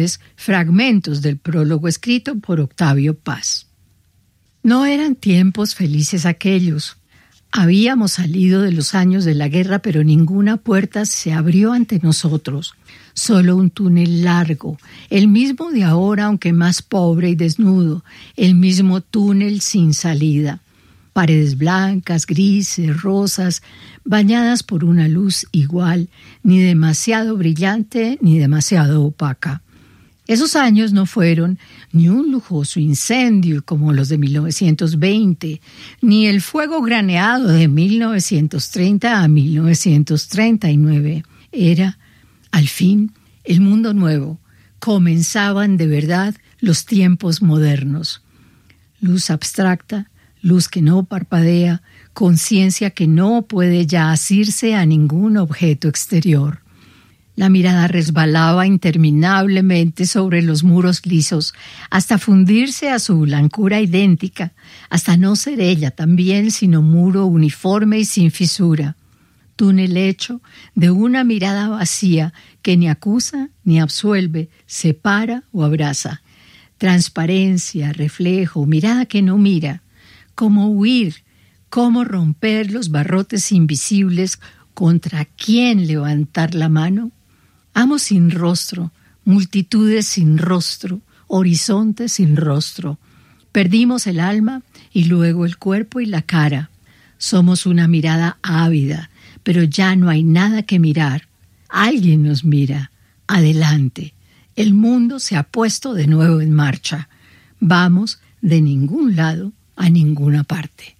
vez fragmentos del prólogo escrito por Octavio Paz. No eran tiempos felices aquellos. Habíamos salido de los años de la guerra, pero ninguna puerta se abrió ante nosotros. Solo un túnel largo, el mismo de ahora, aunque más pobre y desnudo, el mismo túnel sin salida. Paredes blancas, grises, rosas, bañadas por una luz igual, ni demasiado brillante ni demasiado opaca. Esos años no fueron ni un lujoso incendio como los de 1920, ni el fuego graneado de 1930 a 1939. Era, al fin, el mundo nuevo. Comenzaban de verdad los tiempos modernos. Luz abstracta, luz que no parpadea, conciencia que no puede ya asirse a ningún objeto exterior. La mirada resbalaba interminablemente sobre los muros lisos, hasta fundirse a su blancura idéntica, hasta no ser ella también, sino muro uniforme y sin fisura. Túnel hecho de una mirada vacía que ni acusa ni absuelve, separa o abraza. Transparencia, reflejo, mirada que no mira. Cómo huir, cómo romper los barrotes invisibles, contra quién levantar la mano. Amos sin rostro, multitudes sin rostro, horizontes sin rostro. Perdimos el alma y luego el cuerpo y la cara. Somos una mirada ávida, pero ya no hay nada que mirar. Alguien nos mira. Adelante. El mundo se ha puesto de nuevo en marcha. Vamos de ningún lado a ninguna parte.